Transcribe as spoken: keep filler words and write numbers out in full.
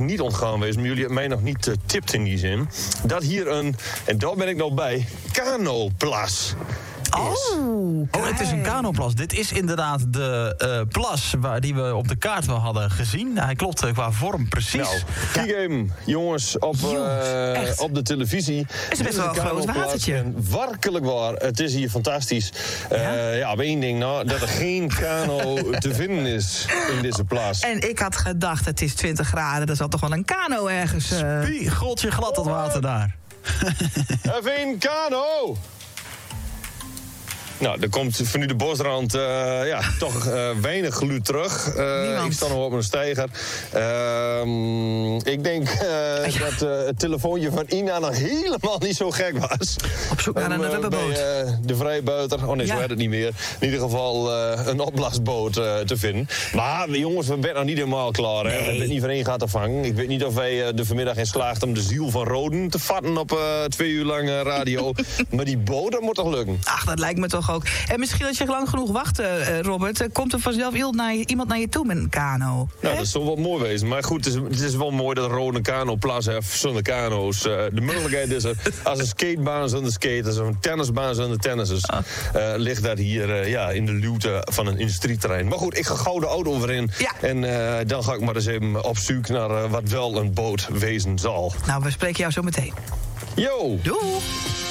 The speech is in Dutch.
niet ontgaan wezen, maar jullie hebben mij nog niet uh, tipt in die zin. Dat hier een, en daar ben ik nog bij, Kanoplas. Oh, oh, het is een kanoplas. Dit is inderdaad de uh, plas waar die we op de kaart wel hadden gezien. Hij klopt uh, qua vorm precies. Nou, kijk ja. even, jongens, op, uh, op de televisie. Het is best wel een groot watertje. En werkelijk waar, het is hier fantastisch. Uh, ja? ja, op één ding, nou, dat er geen kano te vinden is in deze plas. En ik had gedacht, het is twintig graden, er zal toch wel een kano ergens... Uh... Spiegeltje glad dat water daar. Even een kano! Nou, er komt van nu de bosrand uh, ja, toch uh, weinig geluid terug. Uh, ik sta nog op een steiger. Uh, ik denk uh, ja. dat uh, het telefoontje van Ina nog helemaal niet zo gek was. Op zoek naar um, een rubberboot. Bij uh, de vrijbuiter, oh nee, ja. zo werd het niet meer. In ieder geval uh, een opblaasboot uh, te vinden. Maar jongens, we zijn nog niet helemaal klaar. Hè? Nee. We hebben niet voor één gaat te vangen. Ik weet niet of wij uh, de vanmiddag in slaagt om de ziel van Roden te vatten op uh, twee uur lang uh, radio. Maar die boot, dat moet toch lukken? Ach, dat lijkt me toch ook. En misschien als je lang genoeg wacht, uh, Robert, uh, komt er vanzelf iemand naar, je, iemand naar je toe met een kano. Nou, dat zou wel mooi wezen. Maar goed, het is, het is wel mooi dat Rode Kanoplas heeft zonder kano's. Uh, de mogelijkheid is er, als een skatebaan zonder skaters, of een tennisbaan zonder tennissers, uh, ligt dat hier uh, ja, in de luwte van een industrieterrein. Maar goed, ik ga gauw de auto over in. Ja. En uh, dan ga ik maar eens even op zoek naar uh, wat wel een boot wezen zal. Nou, we spreken jou zo meteen. Yo! Doei!